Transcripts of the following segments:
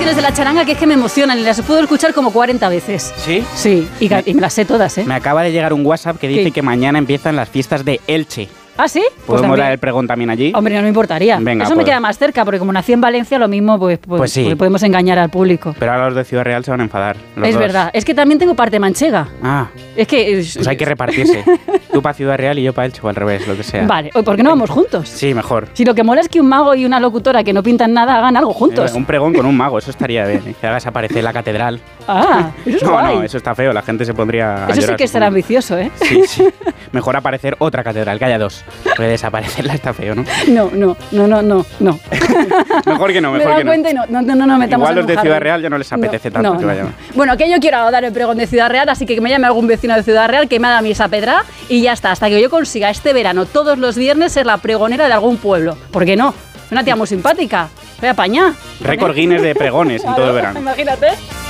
canciones de La Charanga que es que me emocionan y las puedo escuchar como 40 veces. ¿Sí? Sí, y me las sé todas, ¿eh? Me acaba de llegar un WhatsApp que dice ¿Qué? que mañana empiezan las fiestas de Elche. ¿Ah, sí? ¿Podemos dar el pregón también allí? Hombre, no me importaría. Venga, eso me queda más cerca, porque como nací en Valencia, lo mismo, pues sí. pues podemos engañar al público. Pero ahora los de Ciudad Real se van a enfadar. Es dos. verdad. Es que también tengo parte manchega. Ah. Es que... Pues hay que repartirse. Tú para Ciudad Real y yo para Elche o al revés, lo que sea. Vale, ¿por qué no vamos juntos? Sí, mejor. Si lo que mola es que un mago y una locutora que no pintan nada hagan algo juntos. Un pregón con un mago, eso estaría bien. Que hagas aparecer la catedral. Ah, eso es guay. No, eso está feo, la gente se pondría a Eso llorar, sí que será ambicioso, ¿eh? Sí, sí. Mejor aparecer otra catedral, que haya dos. Porque desaparecerla está feo, ¿no? No. Mejor que no, Me he mejor dado que no. cuenta y no metamos Igual en los un de Ciudad jardín. Real ya no les apetece tanto No, que no. vayan. Bueno, que yo quiero dar el pregón de Ciudad Real, así que me llame algún vecino de Ciudad Real que me haga a mí esa pedra y ya está, hasta que yo consiga este verano, todos los viernes, ser la pregonera de algún pueblo. ¿Por qué no? Una tía muy simpática. Voy a apañar. Récord Guinness de pregones en todo el verano. Imagínate.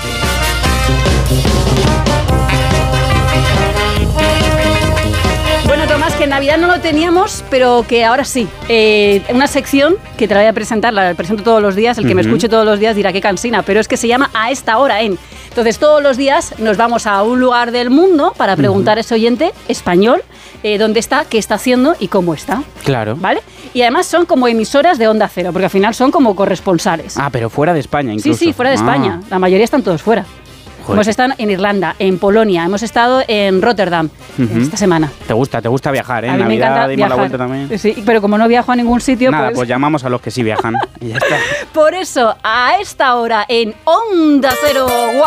Bueno, Tomás, que en Navidad no lo teníamos, pero que ahora sí. Una sección que te la voy a presentar, la presento todos los días. El que me escuche todos los días dirá qué cansina, pero es que se llama A esta hora en. Entonces, todos los días nos vamos a un lugar del mundo para preguntar a ese oyente español dónde está, qué está haciendo y cómo está. Claro. ¿Vale? Y además son como emisoras de Onda Cero, porque al final son como corresponsales. Ah, pero fuera de España incluso. Sí, fuera de España. La mayoría están todos fuera. Joder. Hemos estado en Irlanda, en Polonia, hemos estado en Rotterdam esta semana. Te gusta viajar, ¿eh? A mí me Navidad encanta dimos la viajar. vuelta también. Sí, pero como no viajo a ningún sitio, Nada, pues llamamos a los que sí viajan y ya está. Por eso, a esta hora en Onda Cero.